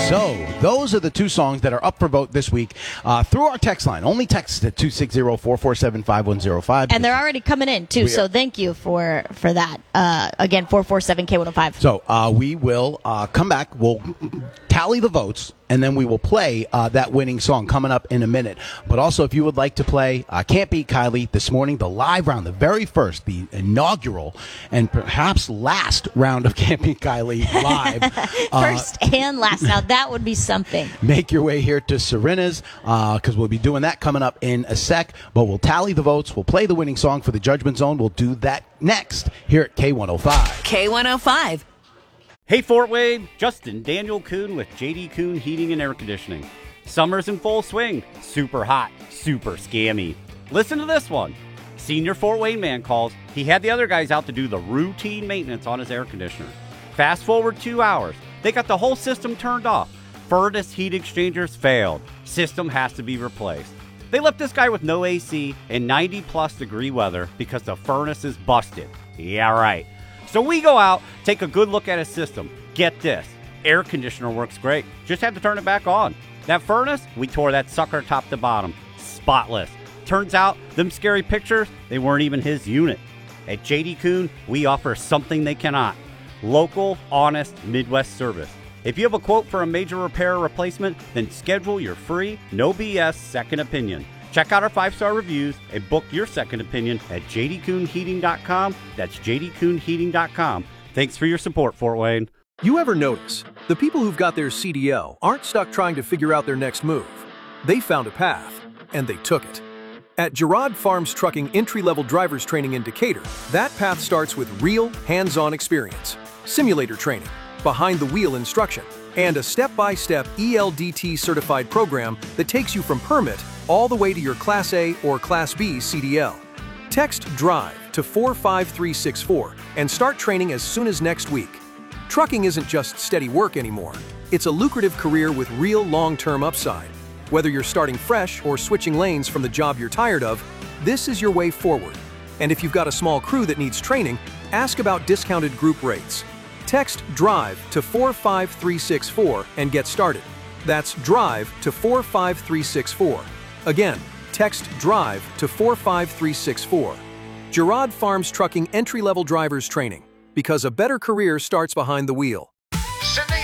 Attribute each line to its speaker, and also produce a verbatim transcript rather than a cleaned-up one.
Speaker 1: So, those are the two songs that are up for vote this week uh, through our text line. Only text at two six zero, four four seven, five one zero five.
Speaker 2: And they're already coming in, too, so thank you for, for that. Uh, again, four four seven K one oh five.
Speaker 1: So, uh, we will uh, come back. We'll tally the votes, and then we will play uh, that winning song coming up in a minute. But also, if you would like to play uh, Can't Beat Kylie this morning, the live round, the very first, the inaugural, and perhaps last round of Can't Beat Kylie live.
Speaker 2: First
Speaker 1: uh,
Speaker 2: and last. Now, that would be something.
Speaker 1: Make your way here to Serena's, because uh, we'll be doing that coming up in a sec. But we'll tally the votes. We'll play the winning song for the Judgment Zone. We'll do that next here at K one oh five.
Speaker 3: K one oh five.
Speaker 4: Hey Fort Wayne, Justin Daniel Kuhn with J D Kuhn Heating and Air Conditioning. Summer's in full swing, super hot, super scammy. Listen to this one. Senior Fort Wayne man calls. He had the other guys out to do the routine maintenance on his air conditioner. Fast forward two hours. They got the whole system turned off. Furnace heat exchangers failed. System has to be replaced. They left this guy with no A C in ninety plus degree weather because the furnace is busted. Yeah, right. So we go out, take a good look at his system. Get this, air conditioner works great. Just had to turn it back on. That furnace, we tore that sucker top to bottom. Spotless. Turns out, them scary pictures, they weren't even his unit. At J D Kuhn, we offer something they cannot. Local, honest Midwest service. If you have a quote for a major repair or replacement, then schedule your free, no B S second opinion. Check out our five-star reviews and book your second opinion at j d kuhn heating dot com. That's j d kuhn heating dot com. Thanks for your support, Fort Wayne.
Speaker 5: You ever notice, the people who've got their C D L aren't stuck trying to figure out their next move. They found a path, and they took it. At Gerard Farms Trucking Entry-Level Drivers Training in Decatur, that path starts with real, hands-on experience, simulator training, behind-the-wheel instruction, and a step-by-step E L D T-certified program that takes you from permit all the way to your Class A or Class B C D L. Text DRIVE to four five three six four and start training as soon as next week. Trucking isn't just steady work anymore. It's a lucrative career with real long-term upside. Whether you're starting fresh or switching lanes from the job you're tired of, this is your way forward. And if you've got a small crew that needs training, ask about discounted group rates. Text DRIVE to four five three six four and get started. That's DRIVE to four five three six four. Again, text DRIVE to four five three six four. Gerard Farms Trucking Entry-Level Drivers Training, because a better career starts behind the wheel.
Speaker 6: Sending